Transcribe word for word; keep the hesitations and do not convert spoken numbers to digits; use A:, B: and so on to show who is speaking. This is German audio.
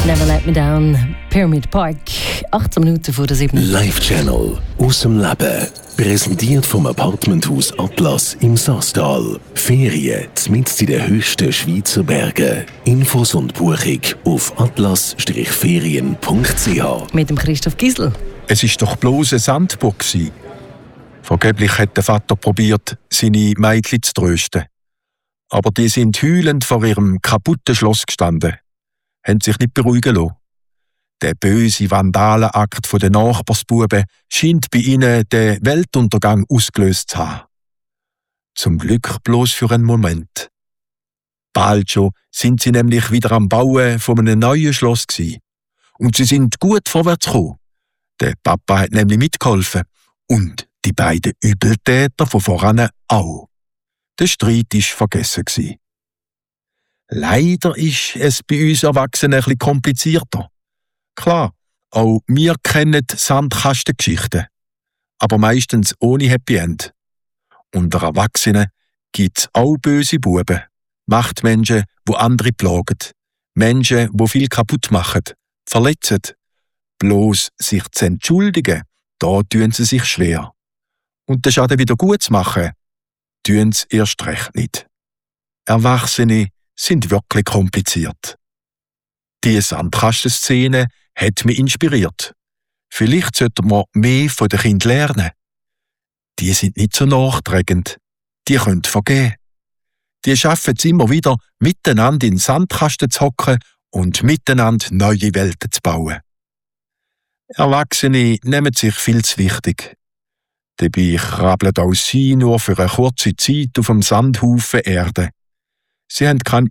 A: Never Let Me Down, Pyramid Park, achtzehn Minuten vor der sieben.
B: Live Channel aus dem Leben. Präsentiert vom Apartmenthaus Atlas im Saastal. Ferien mitten in den höchsten Schweizer Bergen. Infos und Buchung auf atlas ferien punkt c h.
A: Mit dem Christoph Gisel.
C: Es war doch bloß eine Sandburg. Vergeblich hat der Vater probiert, seine Mädchen zu trösten. Aber die sind heulend vor ihrem kaputten Schloss gestanden, haben sich nicht beruhigen lassen. Der böse Vandalenakt der Nachbarsbuben scheint bei ihnen den Weltuntergang ausgelöst zu haben. Zum Glück bloß für einen Moment. Bald schon sind sie nämlich wieder am Bauen von einem neuen Schloss gewesen. Und sie sind gut vorwärts gekommen. Der Papa hat nämlich mitgeholfen. Und die beiden Übeltäter von voran auch. Der Streit war vergessen gewesen. Leider ist es bei uns Erwachsenen ein bisschen komplizierter. Klar, auch wir kennen Sandkastengeschichten, aber meistens ohne Happy End. Unter Erwachsenen gibt es auch böse Buben, Machtmenschen, die andere plagen, Menschen, die viel kaputt machen, verletzen. Bloß sich zu entschuldigen, da tun sie sich schwer. Und den Schaden wieder gut zu machen, tun sie erst recht nicht. Erwachsene sind wirklich kompliziert. Die Sandkastenszene hat mich inspiriert. Vielleicht sollten wir mehr von den Kindern lernen. Die sind nicht so nachtragend. Die können vergeben. Die schaffen es immer wieder, miteinander in den Sandkasten zu hocken und miteinander neue Welten zu bauen. Erwachsene nehmen sich viel zu wichtig. Dabei krabbeln auch sie nur für eine kurze Zeit auf dem Sandhaufen Erde. Sie haben keinen